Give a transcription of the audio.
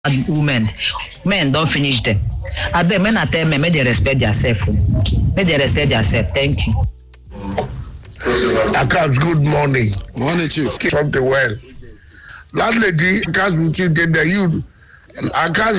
women. Men don't finish them. I beg men tell men, may they respect themselves. May they respect themselves. Thank you. Akas, good morning. Morning, Chief. Something well. Landlady, Akas, you did the you. Akas